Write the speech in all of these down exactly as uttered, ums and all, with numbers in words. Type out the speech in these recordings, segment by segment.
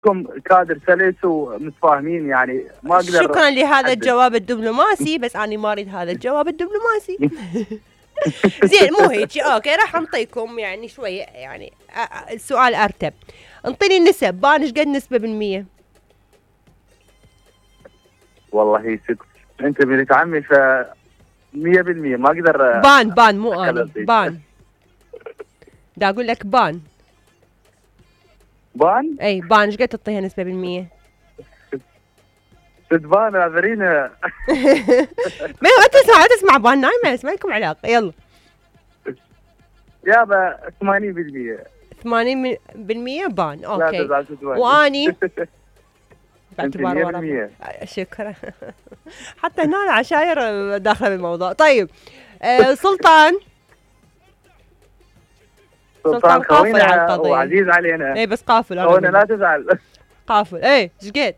كم كادر سلس ومتفاهمين يعني ما اقدر. شكرا لهذا الجواب الدبلوماسي، بس انا ما اريد هذا الجواب الدبلوماسي. زين مو هيك، اوكي راح نعطيكم يعني شويه يعني السؤال ارتب. انطيني النسب، بان ايش قد نسبه بالمية؟ والله ست انت بنت عمي ف مية بالمية ما اقدر. بان بان مو انا بان. دا اقول لك بان بان اي بان ايش قد تعطيها نسبه بالمية؟ بان عذرينا. ما هو تسمع تسمع بان نايمه، ما لكم علاقه. يلا يابا ثمانين بالمية. ثمانين بالمية بان. اوكي لا واني باعتبار ورا. شكرا. حتى هنا العشاير داخله بالموضوع. طيب آه سلطان سلطان قافل على القضيه وعزيز علينا. اي بس قافل انا لا تزعل. قافل. اي ايش قد؟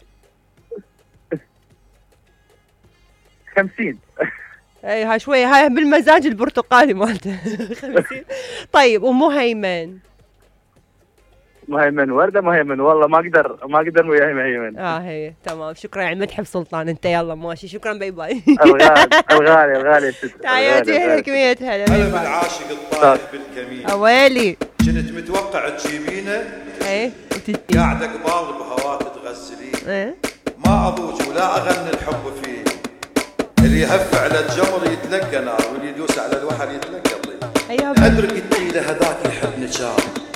خمسين. اي هاي شويه، هاي بالمزاج البرتقالي مالته. خمسين. طيب ومهيمن؟ مهيمن ورده مهيمن والله ما اقدر ما اقدر وياي مهيمن. اه هي تمام. شكرا على مدح بسلطان. انت يلا ماشي. شكرا باي باي. الغالي الغالي الغالي تحياتي لك مية هلا. هلا بالعاشق الطايح بالكمين. اويلي كنت متوقع تجيبينه. ايه قاعده قبال بهواك تغسلين. ايه ما اضوج ولا اغني الحب فيه. اللي يهف على الجمر يتلقى نار، واللي يدوس على الوحل يتلقى ضيق. ايوه ادرك التيله هذاك يحب نشار.